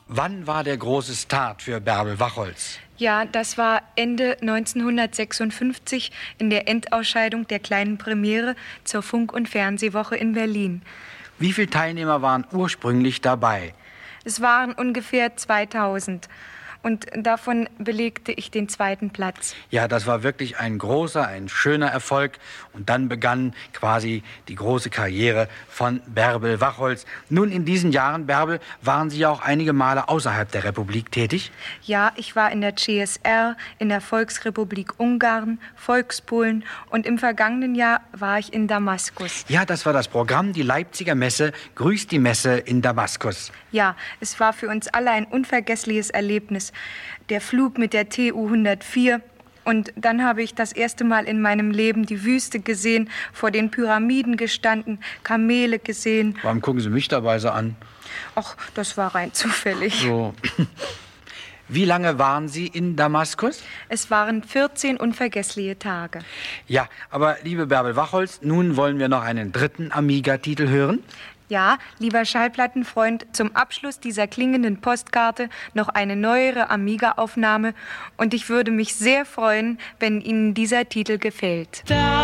Wann war der große Start für Bärbel Wachholz? Ja, das war Ende 1956 in der Endausscheidung der kleinen Premiere zur Funk- und Fernsehwoche in Berlin. Wie viele Teilnehmer waren ursprünglich dabei? Es waren ungefähr 2000 und davon belegte ich den 2. Platz. Ja, das war wirklich ein großer, ein schöner Erfolg. Und dann begann quasi die große Karriere von Bärbel Wachholz. Nun, in diesen Jahren, Bärbel, waren Sie ja auch einige Male außerhalb der Republik tätig? Ja, ich war in der CSR, in der Volksrepublik Ungarn, Volkspolen und im vergangenen Jahr war ich in Damaskus. Ja, das war das Programm, die Leipziger Messe, Grüßt die Messe in Damaskus. Ja, es war für uns alle ein unvergessliches Erlebnis. Der Flug mit der TU 104. Und dann habe ich das erste Mal in meinem Leben die Wüste gesehen, vor den Pyramiden gestanden, Kamele gesehen. Warum gucken Sie mich dabei so an? Ach, das war rein zufällig. So. Wie lange waren Sie in Damaskus? Es waren 14 unvergessliche Tage. Ja, aber liebe Bärbel Wachholz, nun wollen wir noch einen dritten Amiga-Titel hören. Ja, lieber Schallplattenfreund, zum Abschluss dieser klingenden Postkarte noch eine neuere Amiga-Aufnahme und ich würde mich sehr freuen, wenn Ihnen dieser Titel gefällt.